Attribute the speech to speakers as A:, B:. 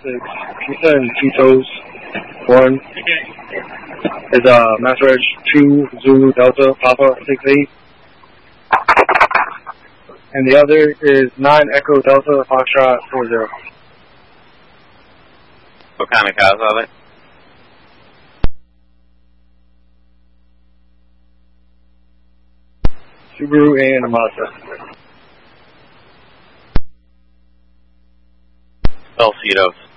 A: and Tito's 1 is Master Edge 2 Zulu Delta Papa 68. And the other is 9 Echo Delta Foxtrot 40.
B: What kind of cars are they?
A: Subaru and a Mazda.
B: Elcitos.